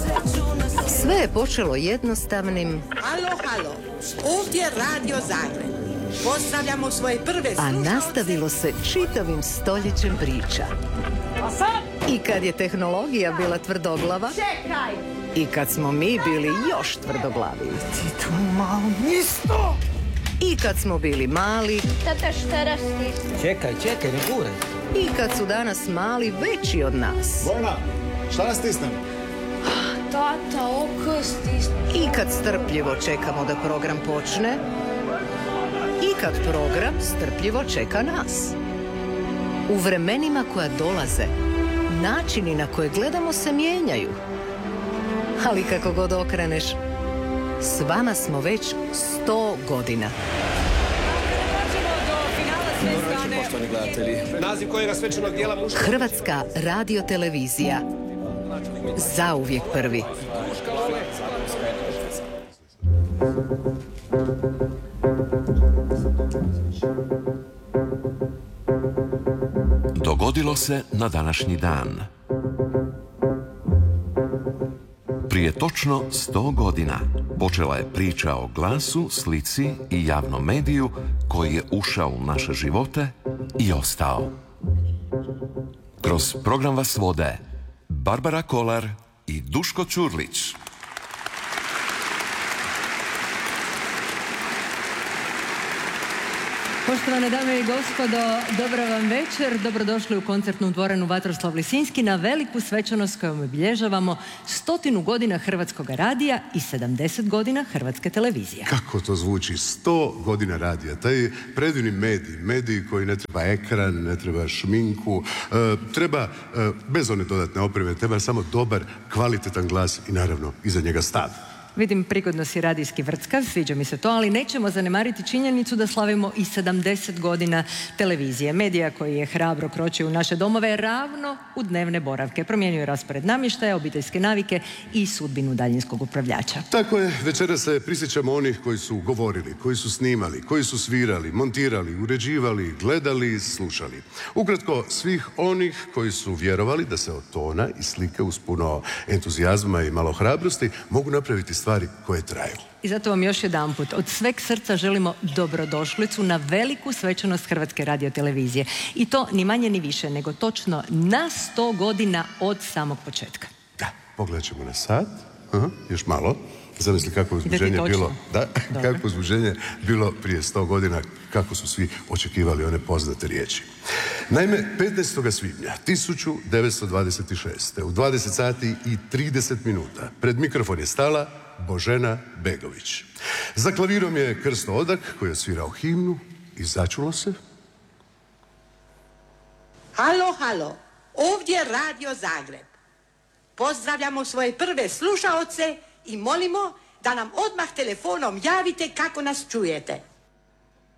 Sve je počelo jednostavnim... Halo, halo, ovdje je Radio Zagreb. Pozdravljamo svoje prve slušalce. A nastavilo se čitavim stoljećem priča. I kad je tehnologija bila tvrdoglava... Čekaj! I kad smo mi bili još tvrdoglaviji. Ti tu malo nisto! I kad smo bili mali... Tata, šta rastisne? Čekaj, ne gure. I kad su danas mali veći od nas. Bojna, šta nas stisnem? Tata, oko stisne. I kad strpljivo čekamo da program počne. I kad program strpljivo čeka nas. U vremenima koja dolaze, načini na koje gledamo se mijenjaju. Ali kako god okreneš, s vama smo već 100 godina. Naziv kojega svečanog dijela muška. Hrvatska radiotelevizija. Zauvijek prvi. Dogodilo se na današnji dan. Prije točno 100 godina počela je priča o glasu, slici i javnom mediju koji je ušao u naše živote i ostao. Kroz program vas vode Barbara Kolar i Duško Ćurlić. Poštovane dame i gospodo, dobra vam večer. Dobrodošli u koncertnu dvoranu Vatroslav Lisinski na veliku svečanost kojom obilježavamo 100 godina Hrvatskog radija i 70 godina Hrvatske televizije. Kako to zvuči? 100 godina radija. Taj predivni medij koji ne treba ekran, ne treba šminku, treba, bez one dodatne opreme, treba samo dobar, kvalitetan glas i naravno iza njega stav. Vidim, prigodno si radijski vrckav, sviđa mi se to, ali nećemo zanemariti činjenicu da slavimo i 70 godina televizije. Medija koji je hrabro kročio u naše domove ravno u dnevne boravke. Promijenio je raspored namještaja, obiteljske navike i sudbinu daljinskog upravljača. Tako je, večeras se prisjećamo onih koji su govorili, koji su snimali, koji su svirali, montirali, uređivali, gledali, slušali. Ukratko, svih onih koji su vjerovali da se od tona i slike uz puno entuzijazma i malo hrabrosti mogu napraviti stvari koje traju. I zato vam još jedanput od sveg srca želimo dobrodošlicu na veliku svečanost Hrvatske radiotelevizije. I to ni manje ni više nego točno na 100 godina od samog početka. Da, pogledat ćemo na sat. Još malo. Zamisli kako uzbuđenje bilo. Da, kako uzbuđenje bilo prije 100 godina, kako su svi očekivali one poznate riječi. Naime, 15. svibnja 1926. u 20 sati i 30 minuta pred mikrofon je stala Božena Begović. Za klavirom je Krsto Odak koji je svirao himnu i začulo se. Halo, halo, ovdje je Radio Zagreb. Pozdravljamo svoje prve slušaoce i molimo da nam odmah telefonom javite kako nas čujete.